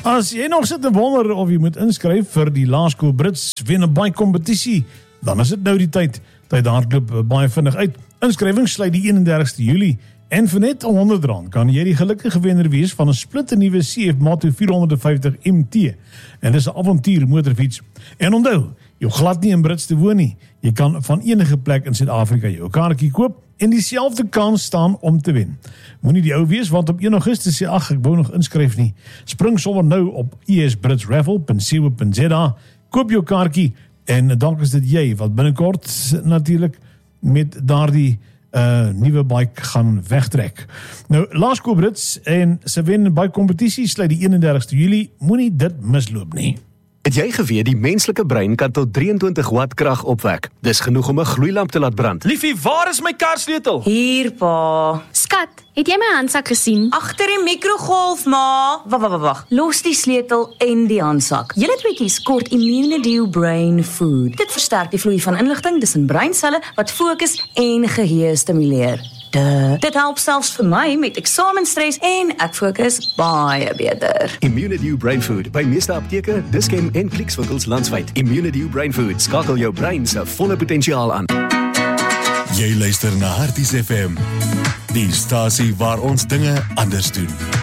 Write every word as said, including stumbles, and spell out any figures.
As jy nog sit te wonder of jy moet inskryf vir die Laerskool Brits wen 'n baie kompetisie, dan is dit nou die tyd. Tyd hardloop baie vinnig uit. Inskrywings sluit die eenendertigste Julie en vir net honderd rand kan jy die gelukkige wenner wees van 'n splinternuwe C F Moto vierhonderdvyftig M T. En dis 'n avontuur motorfiets. En onthou, jy glad nie in Brits te woon nie. Jy kan van enige plek in Suid-Afrika jou kaartjie koop en dieselfde kans staan om te wen. Moenie die ou wees, want op een Augustus sê ag, ek wou nog inskryf nie. Spring sommer nou op e s brits raffle punt co punt z a, koop jou kaartjie en dan is dit jy wat binnekort natuurlik met daardie uh, nuwe bike gaan wegtrek. Nou, Laerskool Brits en sy wen bike kompetisie sluit die eenendertigste Julie, moenie dit misloop nie. Het jy geweet die menslike brein kan tot drieëntwintig watt krag opwek? Dis genoeg om 'n gloeilamp te laat brand. Liefie, waar is my karsleutel? Hier, pa. Skat, het jy my handsak gesien? Agter die mikrogolf, ma. Wag, wag, wag. Los die sleutel en die handsak. Julle tweeetjies kort Immunedio Brain Food. Dit versterk die vloei van inligting tussen breinselle wat fokus en geheue stimuleer. Duh. Dit help selfs vir my met eksamenstres en ek fokus baie beter. Immunedio Brain Food by meeste apteke, Dischem en Clicks-winkels landwyd. Immunedio Brain Food skakel jou brein se volle potensiaal aan. Jy luister na Harties F M, die stasie waar ons dinge anders doen.